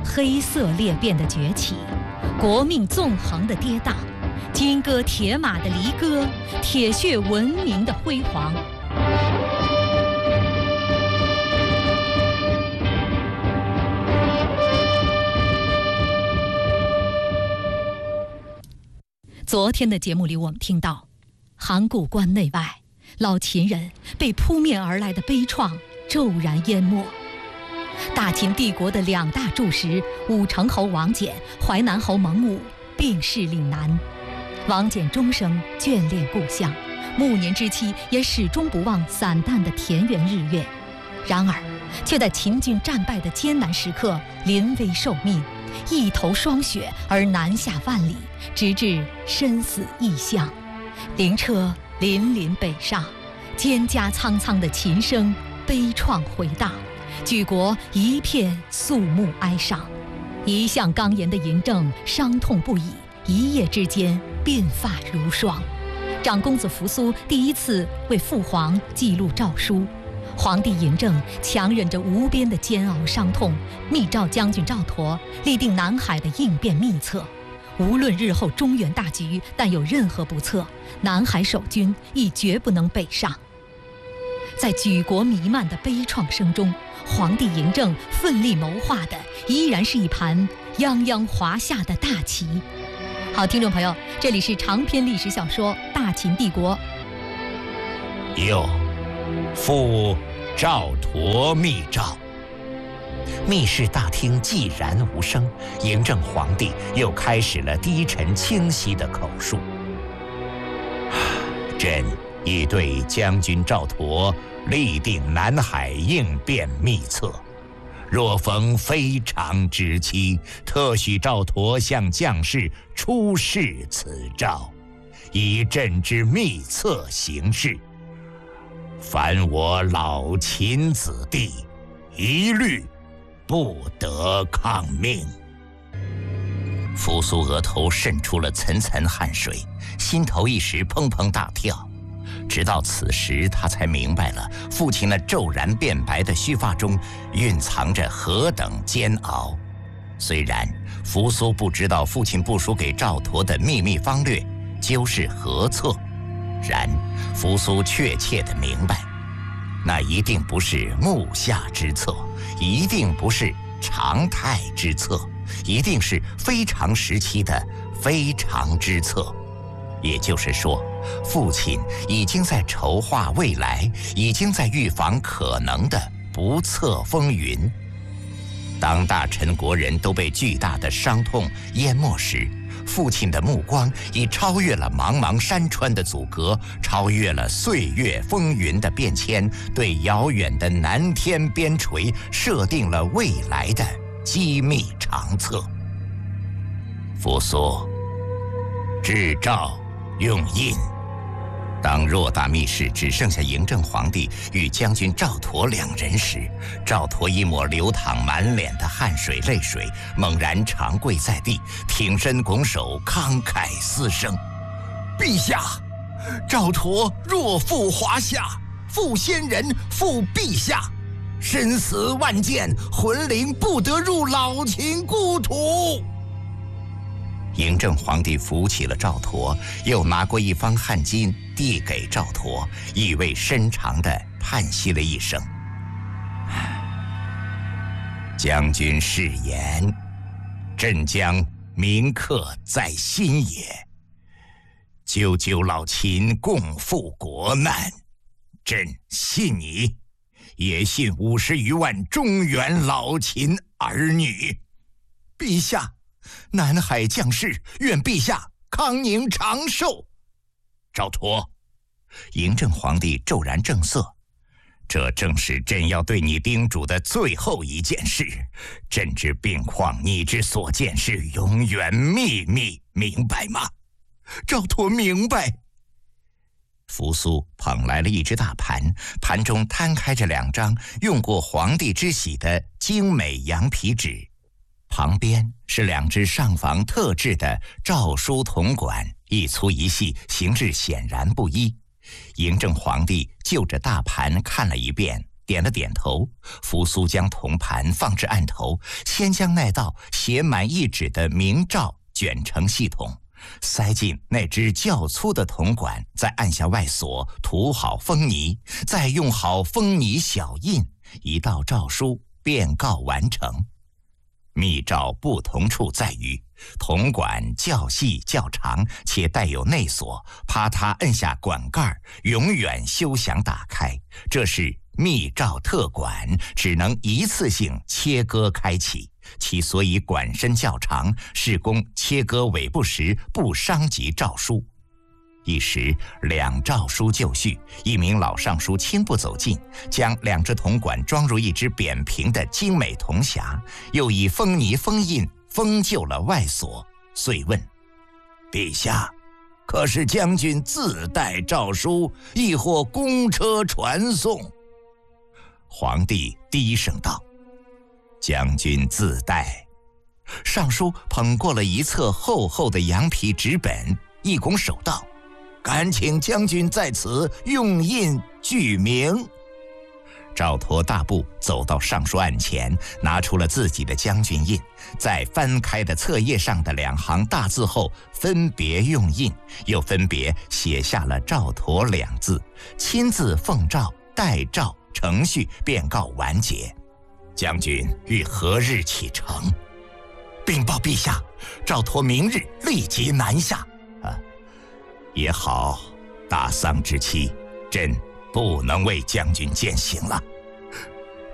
黑色裂变的崛起，国命纵横的跌宕，金戈铁马的离歌，铁血文明的辉煌。昨天的节目里，我们听到函谷关内外老秦人被扑面而来的悲怆骤然淹没。大秦帝国的2大柱石武成侯王翦、淮南侯蒙武病逝岭南。王翦终生眷恋故乡，暮年之期也始终不忘散淡的田园日月。然而，却在秦军战败的艰难时刻临危受命，一头霜雪而南下万里，直至身死异乡。灵车粼粼北上，蒹葭苍苍的秦声悲怆回荡，举国一片肃穆哀伤。一向刚严的嬴政伤痛不已，一夜之间鬓发如霜。长公子扶苏第一次为父皇记录诏书，皇帝嬴政强忍着无边的煎熬伤痛，密诏将军赵佗立定南海的应变秘策。无论日后中原大局但有任何不测，南海守军亦绝不能北上。在举国弥漫的悲怆声中，皇帝嬴政奋力谋划的依然是一盘泱泱华夏的大棋。好，听众朋友，这里是长篇历史小说《大秦帝国》。 又复赵佗密诏。密室大厅寂然无声，嬴政皇帝又开始了低沉清晰的口述。朕已对将军赵佗立定南海应变秘策，若逢非常之期，特许赵佗向将士出示此诏，以朕之秘策行事。凡我老秦子弟，一律不得抗命。扶苏额头渗出了层层汗水，心头一时砰砰大跳。直到此时，他才明白了父亲那骤然变白的须发中蕴藏着何等煎熬。虽然扶苏不知道父亲部署给赵佗的秘密方略究是何策，然扶苏确切地明白，那一定不是目下之策，一定不是常态之策，一定是非常时期的非常之策。也就是说，父亲已经在筹划未来，已经在预防可能的不测风云。当大臣国人都被巨大的伤痛淹没时，父亲的目光已超越了茫茫山川的阻隔，超越了岁月风云的变迁，对遥远的南天边陲设定了未来的机密长策。扶苏，制诏用印。当偌大密室只剩下嬴政皇帝与将军赵佗2人时，赵佗一抹流淌满脸的汗水泪水，猛然长跪在地，挺身拱手，慷慨嘶声：陛下，赵佗若负华夏，负先人，负陛下，身死万箭，魂灵不得入老秦故土。嬴政皇帝扶起了赵佗，又拿过一方汗巾递给赵佗，意味深长地叹息了一声：将军誓言，朕将铭刻在心也。救救老秦，共赴国难，朕信你，也信50余万中原老秦儿女。陛下，南海将士愿陛下康宁长寿。赵佗，嬴政皇帝骤然正色：这正是朕要对你叮嘱的最后一件事。朕之病况，你之所见是永远秘密，明白吗？赵佗明白。扶苏捧来了一只大盘，盘中摊开着2张用过皇帝之玺的精美羊皮纸，旁边是2只上房特制的诏书铜管，一粗一细，形制显然不一。嬴政皇帝就着大盘看了一遍， 点了点头，扶苏将铜盘放至案头，先将那道写满一纸的明诏卷成系统，塞进那只较粗的铜管，再按下外锁，涂好封泥，再用好封泥小印，一道诏书便告完成。密诏不同处在于，铜管较细较长，且带有内锁，啪嗒摁下管盖，永远休想打开。这是密诏特管，只能一次性切割开启。其所以管身较长，是供切割尾部时不伤及诏书。一时两诏书就绪，一名老尚书轻步走近，将两只铜管装入一只扁平的精美铜匣，又以封泥封印封就了外锁，遂问：陛下，可是将军自带诏书，亦或公车传送？皇帝低声道：将军自带。尚书捧过了一册厚厚的羊皮纸本，一拱手道：敢请将军在此用印具名。赵佗大步走到上书案前，拿出了自己的将军印，在翻开的册页上的两行大字后分别用印，又分别写下了赵佗两字，亲自奉诏代诏，程序便告完结。将军欲何日启程？禀报陛下，赵佗明日立即南下。也好，大丧之期，朕不能为将军饯行了。